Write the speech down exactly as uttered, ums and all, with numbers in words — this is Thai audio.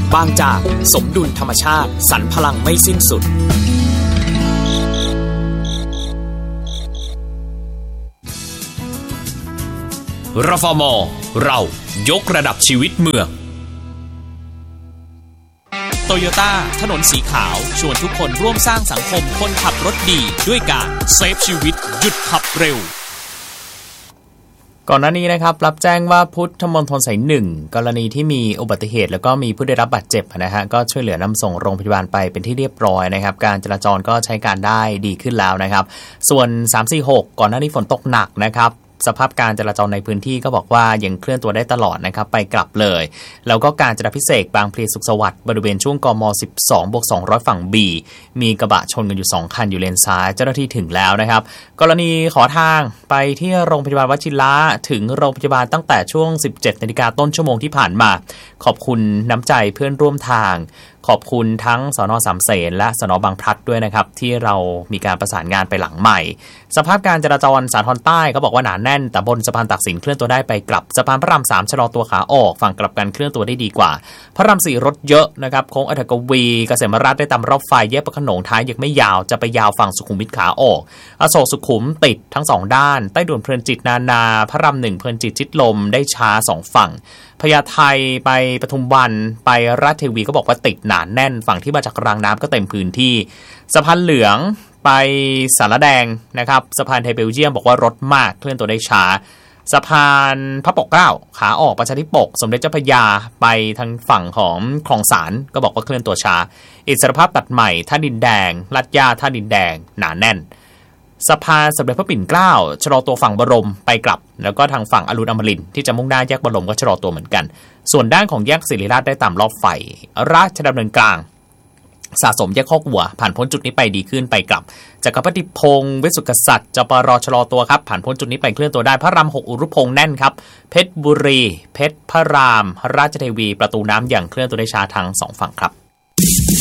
บางจากสมดุลธรรมชาติสรรพลังไม่สิ้นสุดรฟม.เรายกระดับชีวิตเมืองโตโยต้าถนนสีขาวชวนทุกคนร่วมสร้างสังคมคนขับรถดีด้วยการเซฟชีวิตหยุดขับเร็วก่อนหน้านี้นะครับรับแจ้งว่าพุทธมณฑลสายหนึ่งกรณีที่มีอุบัติเหตุแล้วก็มีผู้ได้รับบาดเจ็บนะฮะก็ช่วยเหลือนำส่งโรงพยาบาลไปเป็นที่เรียบร้อยนะครับการจราจรก็ใช้การได้ดีขึ้นแล้วนะครับส่วนสาม สี่ หกก่อนหน้านี้ฝนตกหนักนะครับสภาพการจราจรในพื้นที่ก็บอกว่ายังเคลื่อนตัวได้ตลอดนะครับไปกลับเลยแล้วก็การจราพิเศษบางพลีสุขสวัสดิ์บริเวณช่วงกม สิบสองบวกสองร้อย ฝั่ง B มีกระบะชนกันอยู่สองคันอยู่เลนซ้ายเจ้าหน้าที่ถึงแล้วนะครับกรณีขอทางไปที่โรงพยาบาลวชิระถึงโรงพยาบาลตั้งแต่ช่วง สิบเจ็ดนาฬิกาต้นชั่วโมงที่ผ่านมาขอบคุณน้ำใจเพื่อนร่วมทางขอบคุณทั้งสน.สามเสนและสน.บางพลัดด้วยนะครับที่เรามีการประสานงานไปหลังใหม่สภาพการจราจรสาทรใต้ก็บอกว่าหนาแน่นแต่บนสะพานตากสินเคลื่อนตัวได้ไปกลับสะพานพระรามสามชะลอตัวขาออกฝั่งกลับกันเคลื่อนตัวได้ดีกว่าพระรามสี่รถเยอะนะครับโค้งอัฐกวีเกษมราชได้ตามรอบไฟแยกพระโขนงท้ายยังไม่ยาวจะไปยาวฝั่งสุขุมวิทขาออกอโศกสุขุมติดทั้งสองด้านใต้ด่วนเพลินจิตนานาพระรามหนึ่งเพลินจิตชิดลมได้ช้าสองฝั่งพญาไทไปปทุมวันไปราชเทวีก็บอกว่าติดหนาแน่นฝั่งที่มาจากรางน้ำก็เต็มพื้นที่สะพานเหลืองไปสารแดงนะครับสะพานไทยเบลเยียมบอกว่ารถมากเคลื่อนตัวได้ช้าสะพานพระปกเกล้าขาออกประชาธิปกสมเด็จเจ้าพระยาไปทางฝั่งของคลองสารก็บอกว่าเคลื่อนตัวช้าอิสรภาพตัดใหม่ท่าดินแดงลาดย่าท่าดินแดงหนาแน่นสะพานสมเด็จพระปิ่นเกล้าชะลอตัวฝั่งบรมไปกลับแล้วก็ทางฝั่งอรุณอมรินทร์ที่จะมุ่งหน้าแยกบรมก็ชะลอตัวเหมือนกันส่วนด้านของแยกศิริราชได้ตามรอบไฟราชดำเนินกลางสะสมแยกคอกวัวผ่านพ้นจุดนี้ไปดีขึ้นไปกลับจักรพรรดิพงศ์เวชสุกษัตริย์จปรชะลอตัวครับผ่านพ้นจุดนี้ไปเคลื่อนตัวได้พระรามหกอุรุพงษ์แน่นครับเพชรบุรีเพชรพระรามราชเทวีประตูน้ำอย่างเคลื่อนตัวได้ช้าทั้งสองฝั่งครับ